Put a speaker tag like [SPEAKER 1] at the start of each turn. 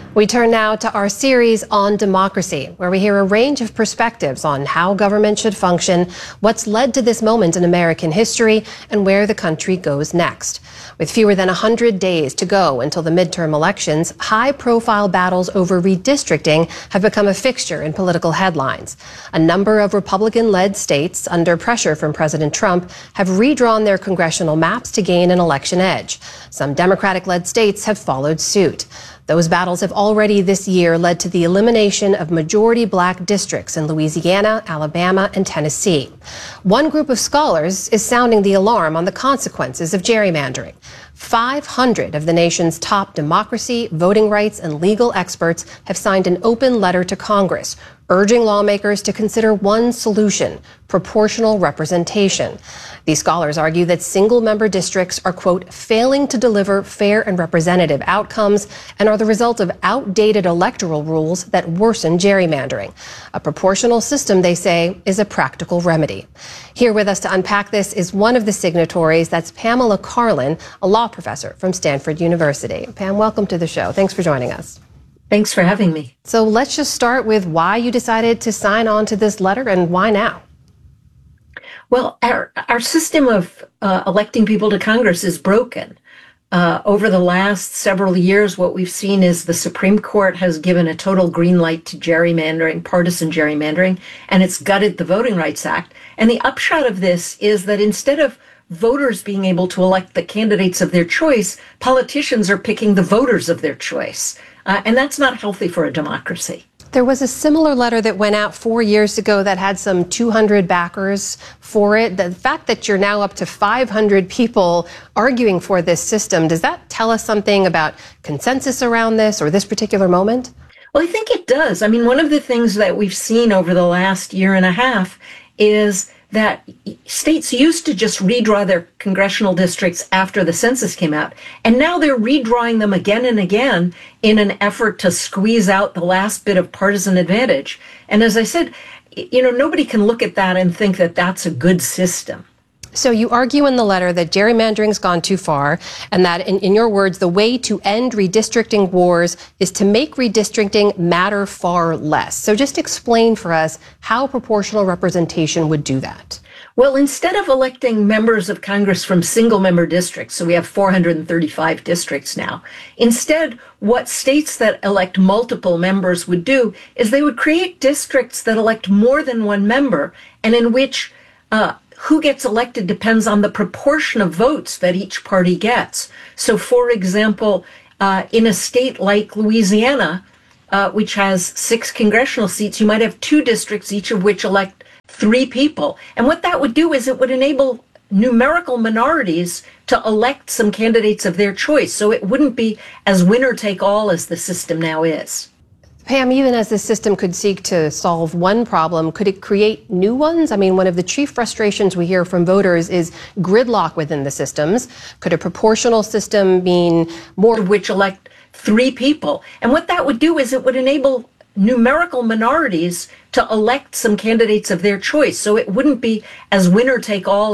[SPEAKER 1] We turn now to our series on democracy, where we hear a range of perspectives on how government should function, what's led to this moment in American history, and where the country goes next. With fewer than 100 days to go until the midterm elections, high-profile battles over redistricting have become a fixture in political headlines. A number of Republican-led states, under pressure from President Trump, have redrawn their congressional maps to gain an election edge. Some Democratic-led states have followed suit. Those battles have already this year led to the elimination of majority black districts in Louisiana, Alabama, and Tennessee. One group of scholars is sounding the alarm on the consequences of gerrymandering. 500 of the nation's top democracy, voting rights, and legal experts have signed an open letter to Congress, urging lawmakers to consider one solution: proportional representation. These scholars argue that single-member districts are, quote, failing to deliver fair and representative outcomes and are the result of outdated electoral rules that worsen gerrymandering. A proportional system, they say, is a practical remedy. Here with us to unpack this is one of the signatories. That's Pamela Karlan, a law professor from Stanford University. Pam, welcome to the show. Thanks for joining us.
[SPEAKER 2] Thanks for having me.
[SPEAKER 1] So let's just start with why you decided to sign on to this letter and why now?
[SPEAKER 2] Well, our system of electing people to Congress is broken. Over the last several years, what we've seen is the Supreme Court has given a total green light to gerrymandering, partisan gerrymandering, and it's gutted the Voting Rights Act. And the upshot of this is that instead of voters being able to elect the candidates of their choice, politicians are picking the voters of their choice. And that's not healthy for a democracy.
[SPEAKER 1] There was a similar letter that went out 4 years ago that had some 200 backers for it. The fact that you're now up to 500 people arguing for this system, does that tell us something about consensus around this or this particular moment?
[SPEAKER 2] Well, I think it does. I mean, one of the things that we've seen over the last year and a half is that states used to just redraw their congressional districts after the census came out, and now they're redrawing them again and again in an effort to squeeze out the last bit of partisan advantage. And as I said, nobody can look at that and think that that's a good system.
[SPEAKER 1] So you argue in the letter that gerrymandering's gone too far and that, in your words, the way to end redistricting wars is to make redistricting matter far less. So just explain for us how proportional representation would do that.
[SPEAKER 2] Well, instead of electing members of Congress from single-member districts, so we have 435 districts now, instead, what states that elect multiple members would do is they would create districts that elect more than one member and in which who gets elected depends on the proportion of votes that each party gets. So, for example, in a state like Louisiana, which has 6 congressional seats, you might have 2 districts, each of which elect 3 people. And what that would do is it would enable numerical minorities to elect some candidates of their choice. So it wouldn't be as winner-take-all as the system now is.
[SPEAKER 1] Pam, even as this system could seek to solve one problem, could it create new ones? I mean, one of the chief frustrations we hear from voters is gridlock within the systems. Could a proportional system mean more
[SPEAKER 2] of which elect 3 people? And what that would do is it would enable numerical minorities to elect some candidates of their choice. So it wouldn't be as winner-take-all